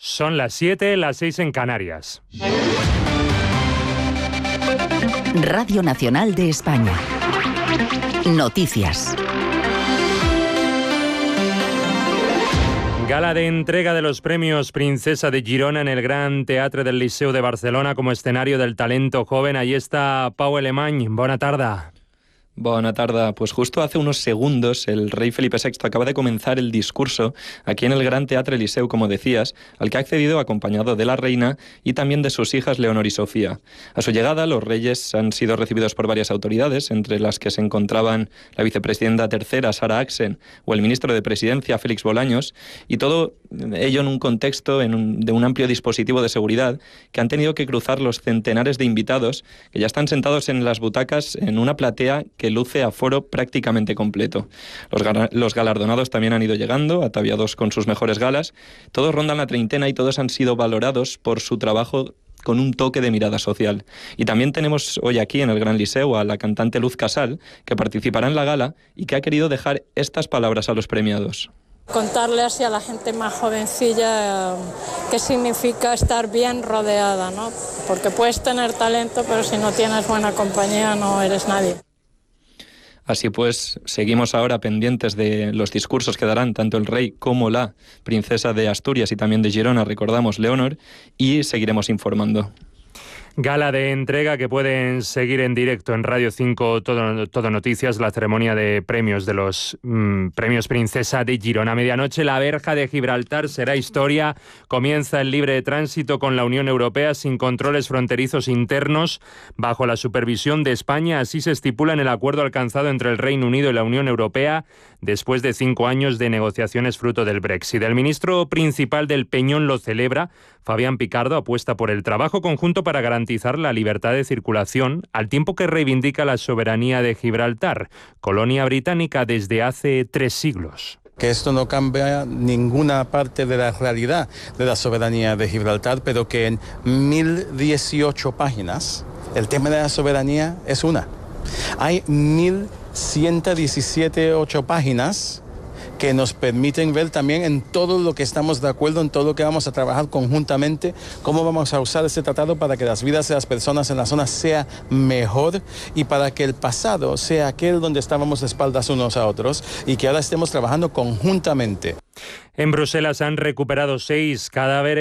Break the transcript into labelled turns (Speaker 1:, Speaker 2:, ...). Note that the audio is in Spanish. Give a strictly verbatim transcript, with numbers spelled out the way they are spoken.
Speaker 1: Son las siete, las seis en Canarias.
Speaker 2: Radio Nacional de España. Noticias.
Speaker 1: Gala de entrega de los premios Princesa de Girona en el Gran Teatre del Liceu de Barcelona como escenario del talento joven. Ahí está Pau Alemany. Bona tarda.
Speaker 3: Buena tarde. Pues justo hace unos segundos el rey Felipe sexto acaba de comenzar el discurso aquí en el Gran Teatre Liceu, como decías, al que ha accedido acompañado de la reina y también de sus hijas Leonor y Sofía. A su llegada, los reyes han sido recibidos por varias autoridades, entre las que se encontraban la vicepresidenta tercera, Sara Axen, o el ministro de Presidencia, Félix Bolaños, y todo ello en un contexto en un, de un amplio dispositivo de seguridad que han tenido que cruzar los centenares de invitados que ya están sentados en las butacas en una platea que luce aforo prácticamente completo. Los, los galardonados también han ido llegando, ataviados con sus mejores galas. Todos rondan la treintena y todos han sido valorados por su trabajo con un toque de mirada social. Y también tenemos hoy aquí en el Gran Liceu a la cantante Luz Casal, que participará en la gala y que ha querido dejar estas palabras a los premiados.
Speaker 4: Contarle así a la gente más jovencilla eh, qué significa estar bien rodeada, ¿no? Porque puedes tener talento, pero si no tienes buena compañía no eres nadie.
Speaker 3: Así pues, seguimos ahora pendientes de los discursos que darán tanto el rey como la princesa de Asturias y también de Girona, recordamos, Leonor, y seguiremos informando.
Speaker 1: Gala de entrega que pueden seguir en directo en Radio cinco, todo, todo Noticias, la ceremonia de premios de los mmm, premios Princesa de Girona. Medianoche, la verja de Gibraltar será historia. Comienza el libre tránsito con la Unión Europea sin controles fronterizos internos bajo la supervisión de España. Así se estipula en el acuerdo alcanzado entre el Reino Unido y la Unión Europea después de cinco años de negociaciones fruto del Brexit. El ministro principal del Peñón lo celebra. Fabián Picardo apuesta por el trabajo conjunto para garantizar la libertad de circulación, al tiempo que reivindica la soberanía de Gibraltar, colonia británica desde hace tres siglos.
Speaker 5: Que esto no cambia ninguna parte de la realidad de la soberanía de Gibraltar, pero que en mil dieciocho páginas el tema de la soberanía es una. Hay mil ciento diecisiete ocho páginas que nos permiten ver también en todo lo que estamos de acuerdo, en todo lo que vamos a trabajar conjuntamente, cómo vamos a usar este tratado para que las vidas de las personas en la zona sea mejor y para que el pasado sea aquel donde estábamos de espaldas unos a otros y que ahora estemos trabajando conjuntamente.
Speaker 1: En Bruselas han recuperado seis cadáveres